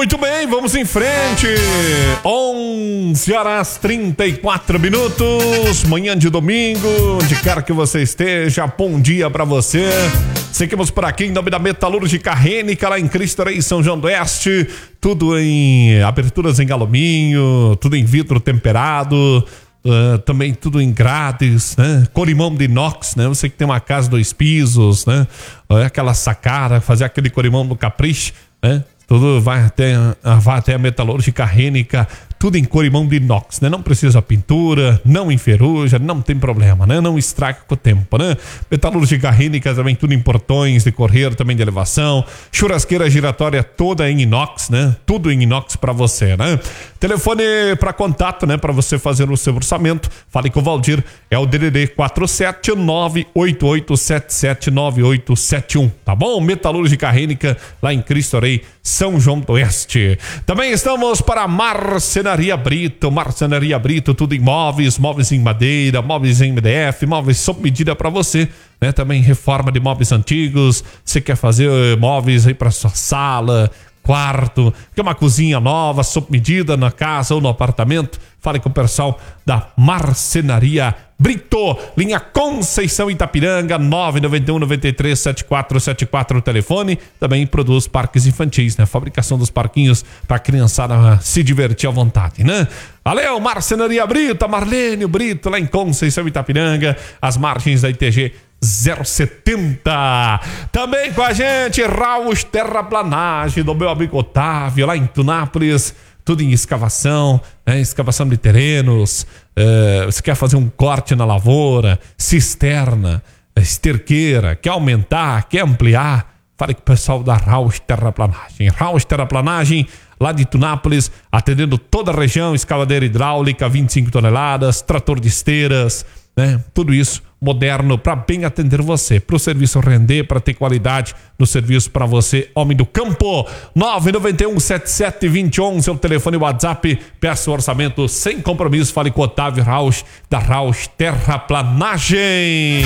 Muito bem, vamos em frente. 11h34, manhã de domingo, onde quer que você esteja, bom dia pra você. Seguimos por aqui em nome da Metalúrgica Rênica, lá em Cristo Rei, São João do Oeste. Tudo em aberturas em alumínio, tudo em vidro temperado. Também tudo em grades, né? Corimão de inox, né? Você que tem uma casa 2 pisos, né? Aquela sacada, fazer aquele corimão no capricho, né? Tudo vai até a Metalúrgica Rênica, tudo em corimão de inox, né? Não precisa pintura, não enferruja, não tem problema, né? Não estraga com o tempo, né? Metalúrgica Rênica também tudo em portões de correio, também de elevação, churrasqueira giratória toda em inox, né? Tudo em inox pra você, né? Telefone para contato, né? Para você fazer o seu orçamento, fale com o Valdir, é o DDD 47988779871, tá bom? Metalúrgica Rênica, lá em Cristo Rei, São João do Oeste. Também estamos para Marcenaria Brito, tudo em móveis em madeira, móveis em MDF, móveis sob medida para você, né? Também reforma de móveis antigos, você quer fazer móveis aí para sua sala, quarto, quer uma cozinha nova, sob medida na casa ou no apartamento, fale com o pessoal da Marcenaria Brito, linha Conceição Itapiranga, 991-93-7474 o telefone. Também produz parques infantis, né? Fabricação dos parquinhos para a criançada se divertir à vontade, né? Valeu, Marcenaria Brito, Marlene Brito, lá em Conceição Itapiranga, as margens da ITG 070. Também com a gente, Raus Terraplanagem, do meu amigo Otávio, lá em Tunápolis. Tudo em escavação, né? Escavação de terrenos, você quer fazer um corte na lavoura, cisterna, esterqueira, quer aumentar, quer ampliar, fale com o pessoal da Raus Terraplanagem. Raus Terraplanagem, lá de Tunápolis, atendendo toda a região, escavadeira hidráulica, 25 toneladas, trator de esteiras, né? Tudo isso moderno para bem atender você, para o serviço render, para ter qualidade no serviço para você, homem do campo. 991-77-2011 é o telefone WhatsApp, peça o orçamento sem compromisso, fale com o Otávio Raus, da Raus Terraplanagem.